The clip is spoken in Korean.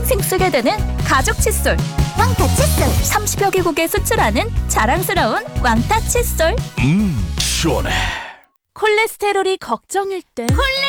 평생 쓰게 되는 가죽 칫솔. 왕타 칫솔. 30여 개국에 수출하는 자랑스러운 왕타 칫솔. 시원해. 콜레스테롤이 걱정일 땐